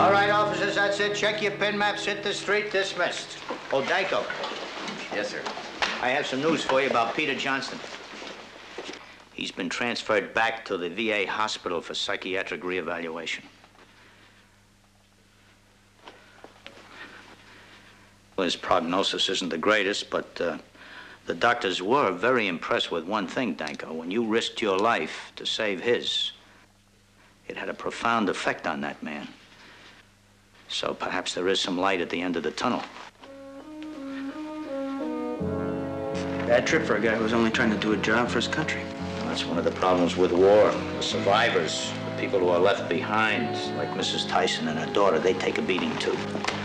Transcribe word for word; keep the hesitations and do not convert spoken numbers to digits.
All right, officers, that's it. Check your pin maps, hit the street, dismissed. Oh, Danko. Yes, sir. I have some news for you about Peter Johnston. He's been transferred back to the V A hospital for psychiatric reevaluation. Well, his prognosis isn't the greatest, but uh, the doctors were very impressed with one thing, Danko. When you risked your life to save his, it had a profound effect on that man. So perhaps there is some light at the end of the tunnel. Bad trip for a guy who was only trying to do a job for his country. Well, that's one of the problems with war. The survivors, the people who are left behind, like Missus Tyson and her daughter, they take a beating too.